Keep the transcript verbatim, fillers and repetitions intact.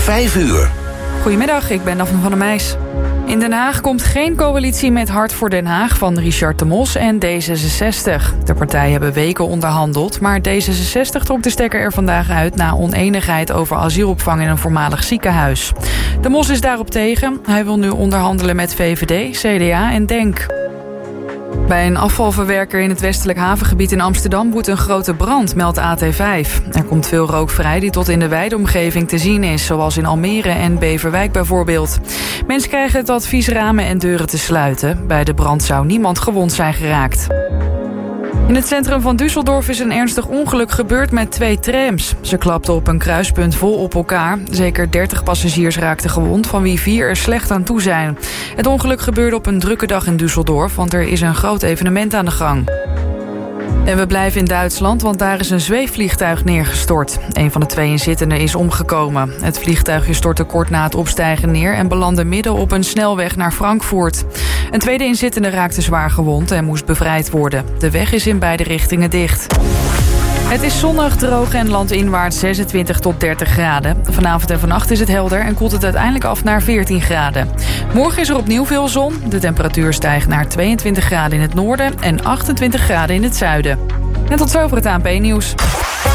vijf uur. Goedemiddag, ik ben Daphne van der Meijs. In Den Haag komt geen coalitie met Hart voor Den Haag van Richard de Mos en D zesenzestig. De partijen hebben weken onderhandeld, maar D zesenzestig trok de stekker er vandaag uit na oneenigheid over asielopvang in een voormalig ziekenhuis. De Mos is daarop tegen. Hij wil nu onderhandelen met V V D, C D A en DENK. Bij een afvalverwerker in het westelijk havengebied in Amsterdam woedt een grote brand, meldt A T vijf. Er komt veel rook vrij die tot in de wijde omgeving te zien is, zoals in Almere en Beverwijk bijvoorbeeld. Mensen krijgen het advies ramen en deuren te sluiten. Bij de brand zou niemand gewond zijn geraakt. In het centrum van Düsseldorf is een ernstig ongeluk gebeurd met twee trams. Ze klapten op een kruispunt vol op elkaar. Zeker dertig passagiers raakten gewond, van wie vier er slecht aan toe zijn. Het ongeluk gebeurde op een drukke dag in Düsseldorf, want er is een groot evenement aan de gang. En we blijven in Duitsland, want daar is een zweefvliegtuig neergestort. Een van de twee inzittenden is omgekomen. Het vliegtuigje stortte kort na het opstijgen neer en belandde midden op een snelweg naar Frankfurt. Een tweede inzittende raakte zwaar gewond en moest bevrijd worden. De weg is in beide richtingen dicht. Het is zonnig, droog en landinwaarts zesentwintig tot dertig graden. Vanavond en vannacht is het helder en koelt het uiteindelijk af naar veertien graden. Morgen is er opnieuw veel zon. De temperatuur stijgt naar tweeëntwintig graden in het noorden en achtentwintig graden in het zuiden. En tot zover het A N P-nieuws.